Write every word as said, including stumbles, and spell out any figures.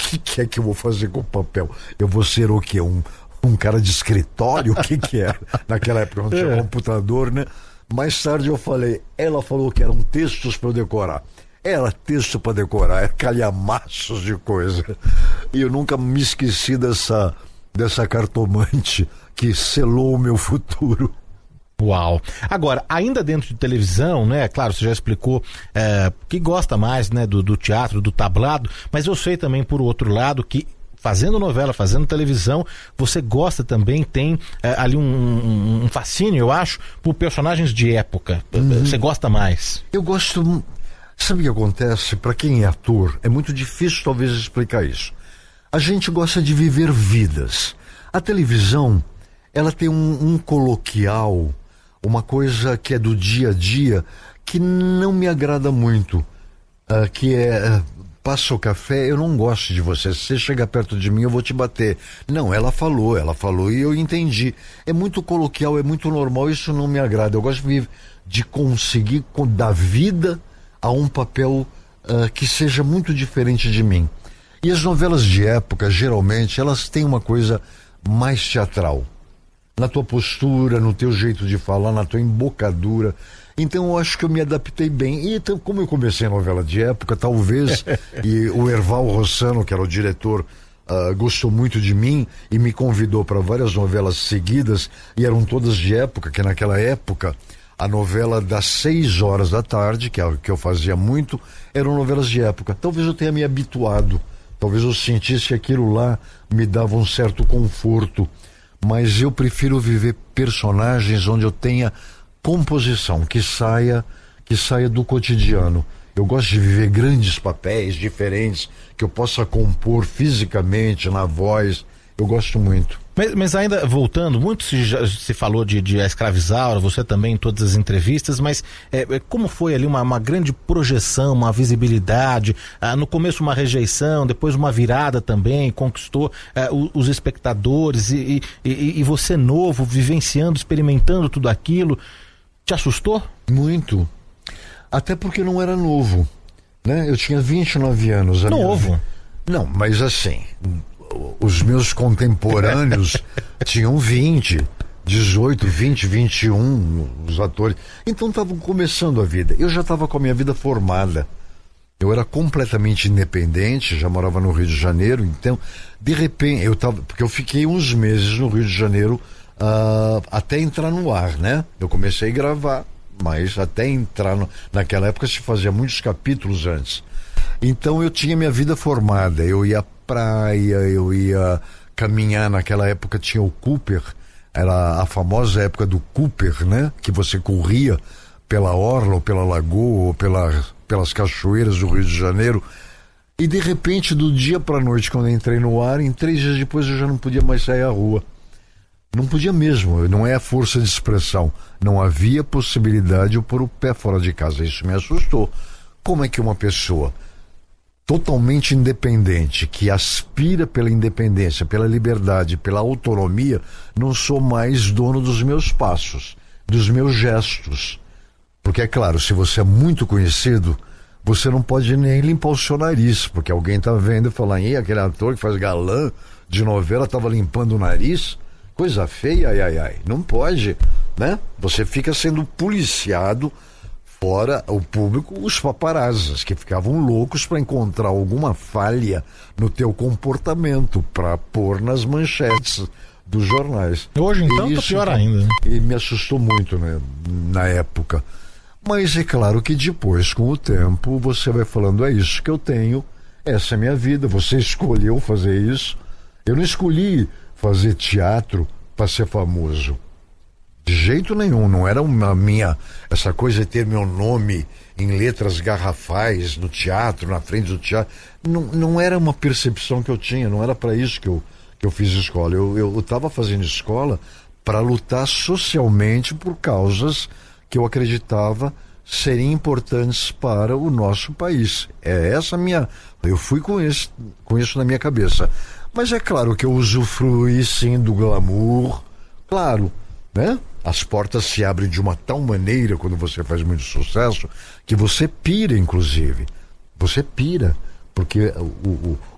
que, que é que eu vou fazer com o papel? Eu vou ser o quê? Um, um cara de escritório? O que que era? Naquela época não tinha É. computador, né? Mais tarde eu falei, ela falou que eram textos para eu decorar. Era texto para decorar, era calhamaços de coisa. E eu nunca me esqueci dessa, dessa cartomante que selou o meu futuro. Uau! Agora, ainda dentro de televisão, né? Claro, você já explicou é, que gosta mais, né, do, do teatro, do tablado, mas eu sei também, por outro lado, que fazendo novela, fazendo televisão, você gosta também, tem é, ali um, um, um fascínio, eu acho, por personagens de época. Uhum. Você gosta mais? Eu gosto... Sabe o que acontece? Para quem é ator, é muito difícil talvez explicar isso. A gente gosta de viver vidas. A televisão, ela tem um, um coloquial, uma coisa que é do dia a dia, que não me agrada muito, uh, que é... Uh, passa o café, eu não gosto de você. Se você chegar perto de mim, eu vou te bater. Não, ela falou, ela falou e eu entendi. É muito coloquial, é muito normal, isso não me agrada. Eu gosto de, de conseguir dar vida a um papel uh, que seja muito diferente de mim. E as novelas de época, geralmente, elas têm uma coisa mais teatral. Na tua postura, no teu jeito de falar, na tua embocadura. Então eu acho que eu me adaptei bem. E então, como eu comecei a novela de época, talvez, e o Erval Rossano, que era o diretor, uh, gostou muito de mim e me convidou para várias novelas seguidas, e eram todas de época, que naquela época a novela das seis horas da tarde, que é o que eu fazia muito, eram novelas de época. Talvez eu tenha me habituado, talvez eu sentisse que aquilo lá me dava um certo conforto, mas eu prefiro viver personagens onde eu tenha composição, que saia, que saia do cotidiano. Eu gosto de viver grandes papéis diferentes, que eu possa compor fisicamente, na voz. Eu gosto muito. Mas, mas ainda voltando, muito se, já, se falou de, de Escravizaura, você também em todas as entrevistas, mas é, como foi ali uma, uma grande projeção, uma visibilidade, ah, no começo uma rejeição, depois uma virada também, conquistou ah, os, os espectadores e, e, e você novo, vivenciando, experimentando tudo aquilo, te assustou? Muito. Até porque não era novo, né? Eu tinha vinte e nove anos. A Novo? Minha... Não, mas assim... Os meus contemporâneos tinham vinte, dezoito, vinte, vinte e um, os atores. Então estavam começando a vida. Eu já estava com a minha vida formada. Eu era completamente independente, já morava no Rio de Janeiro. Então, de repente, eu tava. Porque eu fiquei uns meses no Rio de Janeiro uh, até entrar no ar, né? Eu comecei a gravar, mas até entrar no... Naquela época se fazia muitos capítulos antes. Então eu tinha minha vida formada. Eu ia praia, eu ia caminhar, naquela época tinha o Cooper, era a famosa época do Cooper, né? Que você corria pela orla, ou pela lagoa, ou pela, pelas cachoeiras do Rio de Janeiro, e de repente, do dia pra noite, quando eu entrei no ar, em três dias depois eu já não podia mais sair à rua. Não podia mesmo, não é a força de expressão, não havia possibilidade de eu pôr o pé fora de casa, isso me assustou. Como é que uma pessoa totalmente independente, que aspira pela independência, pela liberdade, pela autonomia, não sou mais dono dos meus passos, dos meus gestos. Porque é claro, se você é muito conhecido, você não pode nem limpar o seu nariz, porque alguém tá vendo e fala, e aquele ator que faz galã de novela estava limpando o nariz, coisa feia, ai, ai, ai. Não pode, né? Você fica sendo policiado. Fora o público, os paparazzis, que ficavam loucos para encontrar alguma falha no teu comportamento, para pôr nas manchetes dos jornais. Hoje então tá pior ainda, né? E me assustou muito, né, na época. Mas é claro que depois, com o tempo, você vai falando, é isso que eu tenho, essa é a minha vida, você escolheu fazer isso. Eu não escolhi fazer teatro para ser famoso. De jeito nenhum, não era uma minha, essa coisa de ter meu nome em letras garrafais no teatro, na frente do teatro, não, não era uma percepção que eu tinha, não era para isso que eu, que eu fiz escola. Eu estava fazendo escola para lutar socialmente por causas que eu acreditava serem importantes para o nosso país. É essa a minha, eu fui com isso, com isso na minha cabeça. Mas é claro que eu usufruí sim do glamour, claro, né? As portas se abrem de uma tal maneira quando você faz muito sucesso que você pira, inclusive. Você pira, porque o, o,